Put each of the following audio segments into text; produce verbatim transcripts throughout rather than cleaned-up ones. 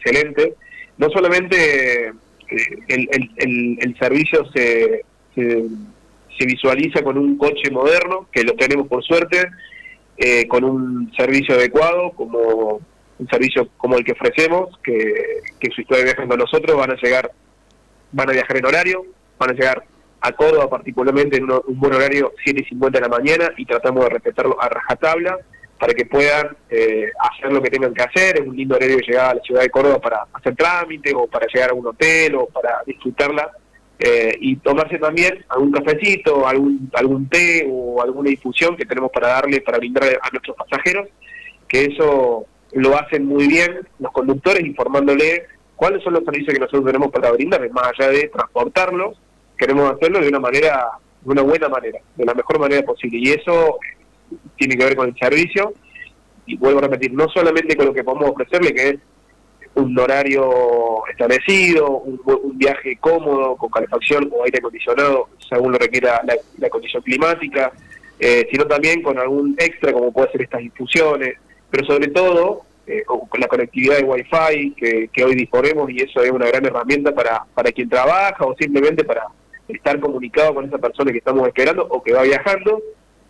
excelente. No solamente eh, el, el, el, el servicio se, se, se visualiza con un coche moderno, que lo tenemos por suerte, eh, con un servicio adecuado, como un servicio como el que ofrecemos, que, que si ustedes viajan con nosotros van a llegar, van a viajar en horario, van a llegar a Córdoba particularmente en un, un buen horario, siete y cincuenta de la mañana, y tratamos de respetarlo a rajatabla para que puedan eh, hacer lo que tengan que hacer. Es un lindo horario de llegada a la ciudad de Córdoba para hacer trámites o para llegar a un hotel o para disfrutarla eh, y tomarse también algún cafecito, algún algún té o alguna infusión que tenemos para darle, para brindar a nuestros pasajeros, que eso lo hacen muy bien los conductores, informándole cuáles son los servicios que nosotros tenemos para brindarles, más allá de transportarlos. Queremos hacerlo de una manera, de una buena manera, de la mejor manera posible, y eso tiene que ver con el servicio, y vuelvo a repetir, no solamente con lo que podemos ofrecerle, que es un horario establecido, un, un viaje cómodo, con calefacción o aire acondicionado, según lo requiera la, la condición climática, eh, sino también con algún extra, como puede ser estas infusiones, pero sobre todo eh, con la conectividad de Wi-Fi que, que hoy disponemos, y eso es una gran herramienta para, para quien trabaja o simplemente para estar comunicado con esa persona que estamos esperando o que va viajando.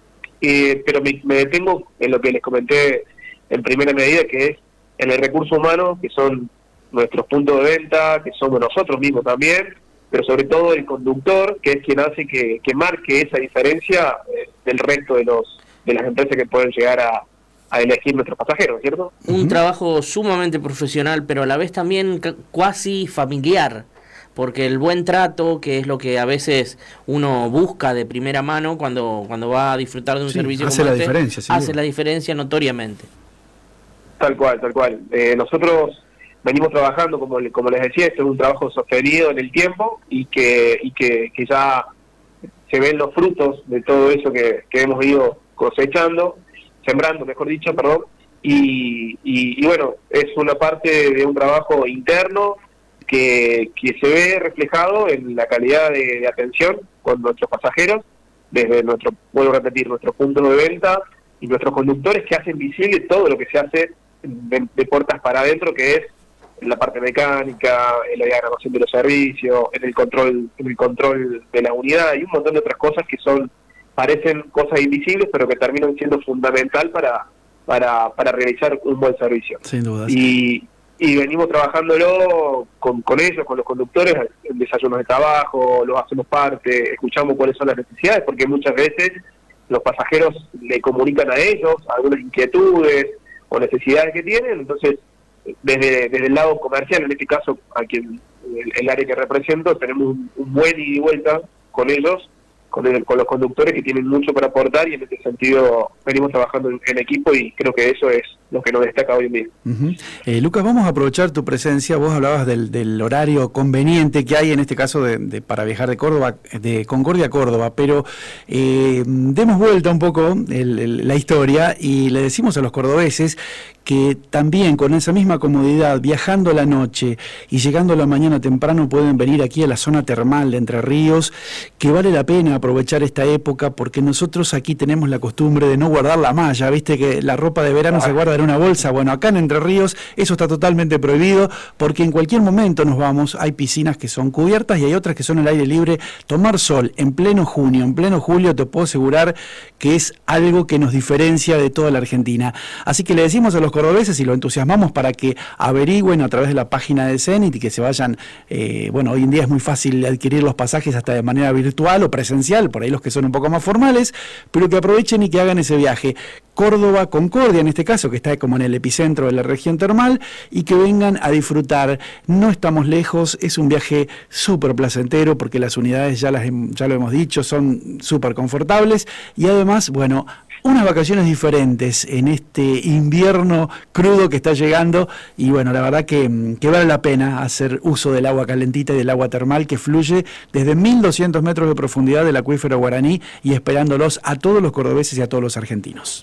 Eh, pero me, me detengo en lo que les comenté en primera medida, que es en el recurso humano, que son nuestros puntos de venta, que somos nosotros mismos también, pero sobre todo el conductor, que es quien hace que, que marque esa diferencia eh, del resto de los de las empresas que pueden llegar a, a elegir nuestros pasajeros, ¿cierto? Un uh-huh. trabajo sumamente profesional, pero a la vez también cuasi familiar, porque el buen trato, que es lo que a veces uno busca de primera mano cuando cuando va a disfrutar de un sí, servicio hace como la este, diferencia, hace digo. la diferencia notoriamente. Tal cual, tal cual. Eh, nosotros venimos trabajando, como, como les decía, esto es un trabajo sostenido en el tiempo, y que y que, que ya se ven los frutos de todo eso que, que hemos ido cosechando, sembrando, mejor dicho, perdón, y, y, y bueno, es una parte de un trabajo interno que, que se ve reflejado en la calidad de, de atención con nuestros pasajeros, desde nuestro, vuelvo a repetir, nuestros puntos de venta y nuestros conductores, que hacen visible todo lo que se hace de, de puertas para adentro, que es en la parte mecánica, en la diagramación de los servicios, en el control, en el control de la unidad, y un montón de otras cosas que son, parecen cosas invisibles, pero que terminan siendo fundamental para, para, para realizar un buen servicio. Sin duda. Y, y venimos trabajándolo con, con ellos, con los conductores, en desayunos de trabajo, los hacemos parte, escuchamos cuáles son las necesidades, porque muchas veces los pasajeros le comunican a ellos algunas inquietudes o necesidades que tienen. Entonces, desde, desde el lado comercial, en este caso, a quien el, el área que represento, tenemos un, un buen ida y vuelta con ellos, con, el, con los conductores, que tienen mucho para aportar, y en este sentido venimos trabajando en, en equipo, y creo que eso es lo que nos destaca hoy en día. Uh-huh. eh, Lucas, vamos a aprovechar tu presencia. Vos hablabas del, del horario conveniente que hay en este caso de, de para viajar de Córdoba, de Concordia a Córdoba, pero eh, demos vuelta un poco el, el, la historia, y le decimos a los cordobeses que también con esa misma comodidad, viajando a la noche y llegando a la mañana temprano, pueden venir aquí a la zona termal de Entre Ríos, que vale la pena aprovechar esta época, porque nosotros aquí tenemos la costumbre de no guardar la malla, viste que la ropa de verano se guarda en una bolsa. Bueno, acá en Entre Ríos eso está totalmente prohibido, porque en cualquier momento nos vamos. Hay piscinas que son cubiertas y hay otras que son al aire libre. Tomar sol en pleno junio, en pleno julio, te puedo asegurar que es algo que nos diferencia de toda la Argentina. Así que le decimos a los cordobeses y lo entusiasmamos para que averigüen a través de la página de Zenit y que se vayan, eh, bueno, hoy en día es muy fácil adquirir los pasajes hasta de manera virtual o presencial, por ahí los que son un poco más formales, pero que aprovechen y que hagan ese viaje. Córdoba, Concordia en este caso, que está como en el epicentro de la región termal, y que vengan a disfrutar. No estamos lejos, es un viaje súper placentero, porque las unidades, ya, las, ya lo hemos dicho, son súper confortables, y además, bueno, unas vacaciones diferentes en este invierno crudo que está llegando, y bueno, la verdad que, que vale la pena hacer uso del agua calentita y del agua termal que fluye desde mil doscientos metros de profundidad del acuífero Guaraní, y esperándolos a todos los cordobeses y a todos los argentinos.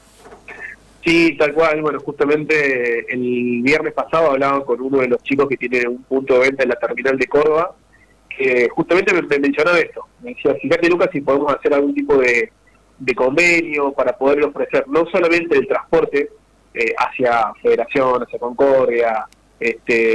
Sí, tal cual. Bueno, justamente el viernes pasado hablaba con uno de los chicos que tiene un punto de venta en la terminal de Córdoba, que justamente me, me mencionaba esto. Me decía, fíjate, Lucas, si podemos hacer algún tipo de, de convenio para poder ofrecer no solamente el transporte eh, hacia Federación, hacia Concordia, este